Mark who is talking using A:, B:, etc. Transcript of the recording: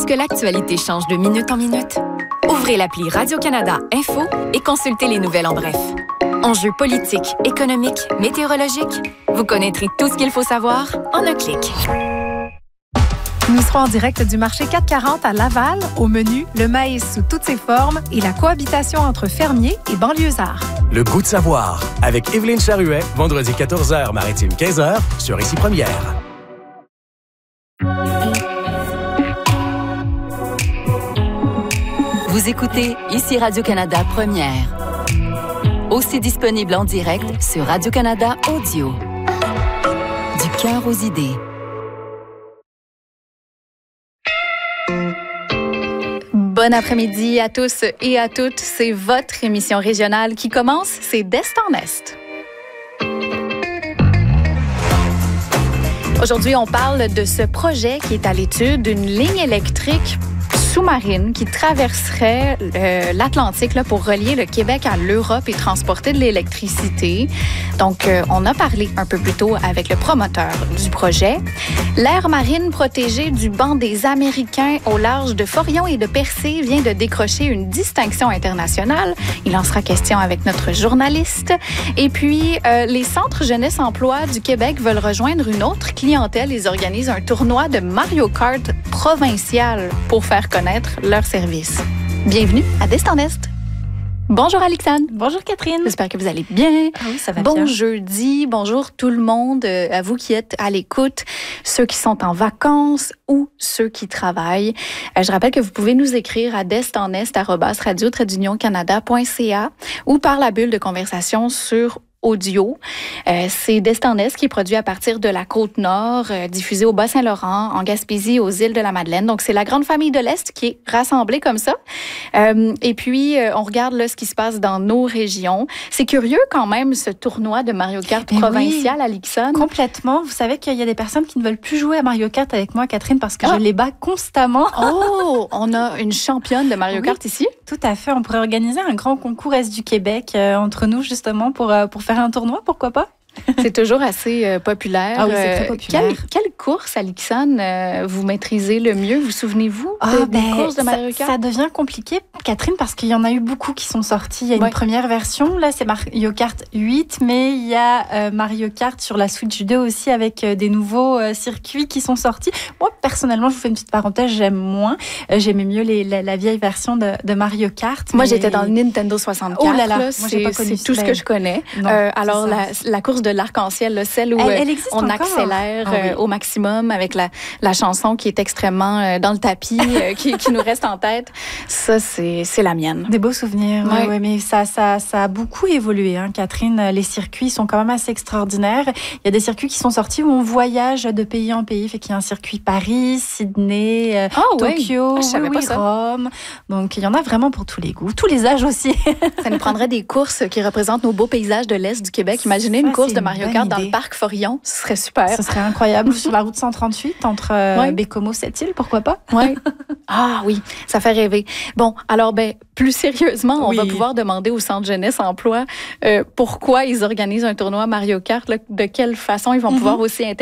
A: que l'actualité change de minute en minute? Ouvrez l'appli Radio-Canada Info et consultez les nouvelles en bref. Enjeux politiques, économiques, météorologiques, vous connaîtrez tout ce qu'il faut savoir en un clic.
B: Nous serons en direct du marché 440 à Laval. Au menu, le maïs sous toutes ses formes et la cohabitation entre fermiers et banlieusards.
C: Le goût de savoir avec Évelyne Charuet, vendredi 14h, maritime 15h, sur Ici Première.
D: Vous écoutez Ici Radio-Canada Première. Aussi disponible en direct sur Radio-Canada Audio. Du cœur aux idées.
E: Bon après-midi à tous et à toutes. C'est votre émission régionale qui commence. C'est d'Est en Est. Aujourd'hui, on parle de ce projet qui est à l'étude d'une ligne électrique sous-marine qui traverserait l'Atlantique là, pour relier le Québec à l'Europe et transporter de l'électricité. Donc, on a parlé un peu plus tôt avec le promoteur du projet. L'aire marine protégée du banc des Américains au large de Forillon et de Percé vient de décrocher une distinction internationale. Il en sera question avec notre journaliste. Et puis, les centres jeunesse emploi du Québec veulent rejoindre une autre clientèle. Ils organisent un tournoi de Mario Kart provincial pour faire connaître leurs services. Bienvenue à d'Est en Est. Bonjour Alexandre.
F: Bonjour Catherine.
E: J'espère que vous allez bien.
F: Ah oui, ça va
E: bien. Bon jeudi, bonjour tout le monde, à vous qui êtes à l'écoute, ceux qui sont en vacances ou ceux qui travaillent. Je rappelle que vous pouvez nous écrire à destenest@radio-canada.ca ou par la bulle de conversation sur audio. C'est d'Est en Est qui est produit à partir de la Côte-Nord, diffusé au Bas-Saint-Laurent, en Gaspésie, aux îles de la Madeleine. Donc, c'est la grande famille de l'Est qui est rassemblée comme ça. Et puis, on regarde là, ce qui se passe dans nos régions. C'est curieux quand même, ce tournoi de Mario Kart provincial à Lixon.
F: Complètement. Vous savez qu'il y a des personnes qui ne veulent plus jouer à Mario Kart avec moi, Catherine, parce que je les bats constamment.
E: Oh! On a une championne de Mario Kart ici?
F: Tout à fait. On pourrait organiser un grand concours Est du Québec entre nous, justement, pour faire un tournoi, pourquoi pas?
E: C'est toujours assez populaire.
F: Ah oui, c'est très populaire.
E: Quelle course à Lixon vous maîtrisez le mieux? Vous souvenez-vous des courses de Mario Kart?
F: Ça devient compliqué, Catherine, parce qu'il y en a eu beaucoup qui sont sortis. Il y a une première version, là, c'est Mario Kart 8, mais il y a Mario Kart sur la Switch 2 aussi, avec des nouveaux circuits qui sont sortis. Moi, personnellement, je vous fais une petite parenthèse, j'aime moins. J'aimais mieux la vieille version de Mario Kart.
E: Moi, j'étais dans le Nintendo 64.
F: Oh là là, moi,
E: j'ai pas connu. C'est tout ce que je connais. Non, alors, la course de l'arc-en-ciel, là, celle où on accélère au maximum avec la chanson qui est extrêmement dans le tapis, qui nous reste en tête. Ça, c'est la mienne.
F: Des beaux souvenirs, ouais, mais ça a beaucoup évolué, hein, Catherine. Les circuits sont quand même assez extraordinaires. Il y a des circuits qui sont sortis où on voyage de pays en pays. Fait qu'il y a un circuit Paris, Sydney, Tokyo, Rome. Donc, il y en a vraiment pour tous les goûts, tous les âges aussi.
E: Ça nous prendrait des courses qui représentent nos beaux paysages de l'Est du Québec. Imaginez une course de Mario Kart dans le parc Forillon. Ce serait super.
F: Ce serait incroyable. Sur la route 138, entre Bécomo et Sept-Îles, pourquoi pas?
E: Oui. Ah oui, ça fait rêver. Bon, alors, plus sérieusement, on va pouvoir demander au Centre jeunesse emploi pourquoi ils organisent un tournoi Mario Kart, là, de quelle façon ils vont pouvoir aussi